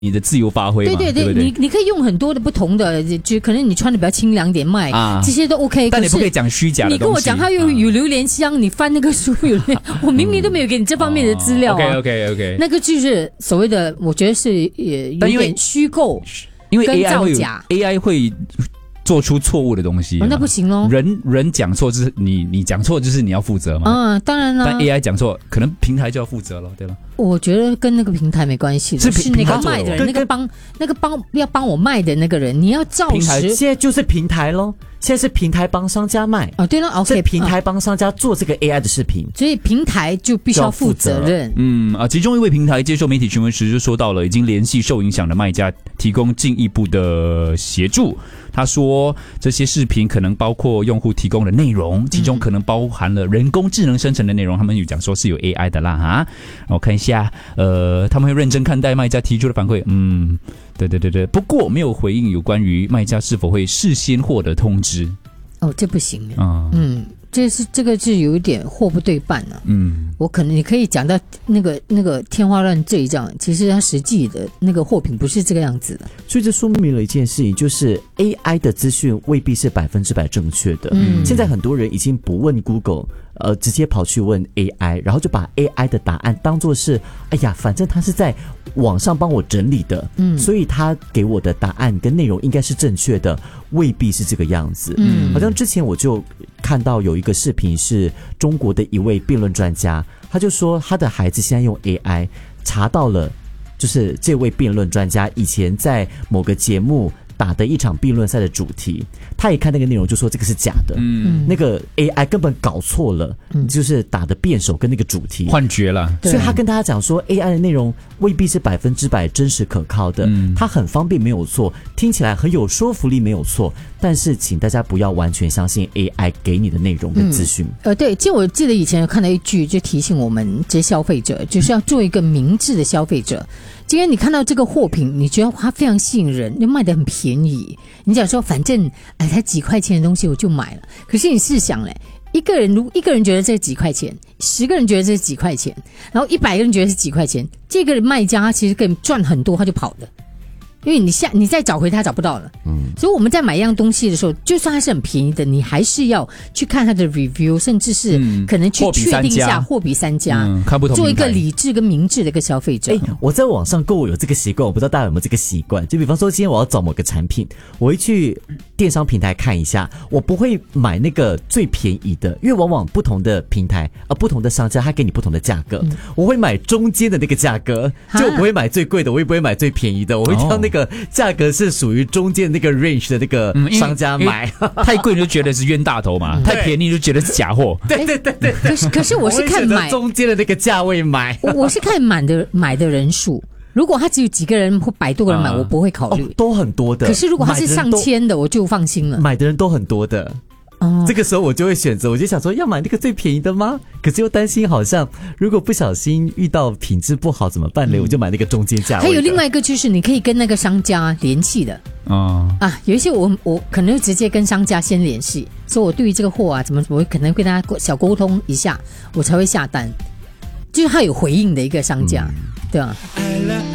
你的自由发挥嘛，对不对？ 你可以用很多的不同的，就可能你穿的比较清凉点卖，这些都 OK。 但你不可以讲虚假的东西。 你跟我讲它有榴莲香，你翻那个书有榴莲，我明明都没有给你这方面的资料啊。 OK， 那个就是所谓的，我觉得是有点虚构， 因为跟造假 AI 会做出错误的东西， 那不行咯。 人讲错就是你讲错就是你要负责嘛。 当然了。 但 AI 讲错，可能平台就要负责了，对了。 我觉得跟那个平台没关系的，是那个卖的人，那个要帮我卖的那个人，你要照实。 现在就是平台咯，现在是平台帮商家卖。 对了 ，OK， 是平台帮商家做这个 AI 的视频， 所以平台就必须要负责任。 其中一位平台接受媒体询问时就说到了，已经联系受影响的卖家，提供进一步的协助。他说，这些视频可能包括用户提供的内容，其中可能包含了人工智能生成的内容。他们有讲说是有 AI 的啦哈。我看一下，他们会认真看待卖家提出的反馈。对。不过没有回应有关于卖家是否会事先获得通知。 这不行。这个是有一点货不对半啊。我可能你可以讲到那个天花乱坠这样，其实它实际的那个货品不是这个样子的。 所以这说明了一件事情，就是 AI 的资讯未必是100%正确的。现在很多人已经不问 Google，直接跑去问 AI， 然后就把 AI 的答案当作是，反正他是在网上帮我整理的，所以他给我的答案跟内容应该是正确的，未必是这个样子。好像之前我就看到有一个视频是中国的一位辩论专家，他就说他的孩子现在用 AI 查到了，就是这位辩论专家以前在某个节目打的一场辩论赛的主题，他一看那个内容就说这个是假的，那个 AI 根本搞错了，就是打的辩手跟那个主题幻觉了， 所以他跟大家讲说 AI 的内容未必是100%真实可靠的，它很方便没有错，听起来很有说服力没有错，但是请大家不要完全相信 AI 给你的内容跟资讯。 对，我记得以前有看到一句，就提醒我们这些消费者，就是要做一个明智的消费者。今天你看到这个货品，你觉得它非常吸引人，又卖得很便宜，你讲说反正才几块钱的东西我就买了。可是你试想嘞，一个人觉得这几块钱，10个人觉得这几块钱，然后100个人觉得是几块钱，这个卖家他其实可以赚很多，他就跑了。因为你再找回它找不到了，所以我们在买一样东西的时候，就算它是很便宜的，你还是要去看它的 review， 甚至是可能去确定一下货比三家， 看不同做一个理智跟明智的一个消费者。 我在网上购物有这个习惯，我不知道大家有没有这个习惯。就比方说今天我要找某个产品，我会去电商平台看一下，我不会买那个最便宜的，因为往往不同的平台不同的商家他给你不同的价格，我会买中间的那个价格，就我不会买最贵的，我也不会买最便宜的，我会挑那个价格是属于中间那个 range 的那个商家买。 太贵就觉得是冤大头嘛，太便宜就觉得是假货。 对。 可是我是看买中间的那个价位买， 我是看买的人数。如果他只有几个人或100多个人买，我不会考虑。 都很多的。 可是如果他是上千的，我就放心了。 买的人都很多的。这个时候我就会选择，我就想说要买那个最便宜的吗？可是又担心好像如果不小心遇到品质不好怎么办呢？我就买那个中间价位的。 还有另外一个就是你可以跟那个商家联系的。有一些我可能直接跟商家先联系，说我对于这个货怎么，我可能跟他小沟通一下，我才会下单。就是他有回应的一个商家，对吧？